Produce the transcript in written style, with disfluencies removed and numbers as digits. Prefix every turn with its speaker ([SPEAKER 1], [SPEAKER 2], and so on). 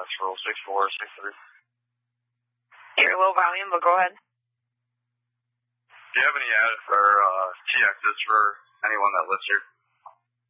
[SPEAKER 1] that's rule 6463.
[SPEAKER 2] You're low volume, but go ahead.
[SPEAKER 1] Do you have any TXs for anyone that lives here?